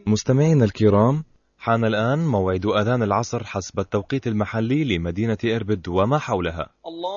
مستمعينا الكرام، حان الآن موعد أذان العصر حسب التوقيت المحلي لمدينة إربد وما حولها. الله